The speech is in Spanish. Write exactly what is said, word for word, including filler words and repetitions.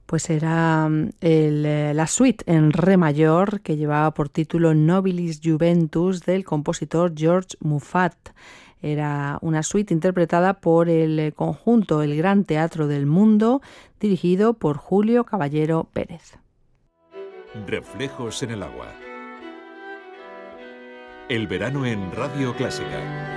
Pues era el, la suite en re mayor que llevaba por título Nobilis Juventus del compositor George Muffat. Era una suite interpretada por el conjunto El Gran Teatro del Mundo, dirigido por Julio Caballero Pérez. Reflejos en el agua. El verano en Radio Clásica.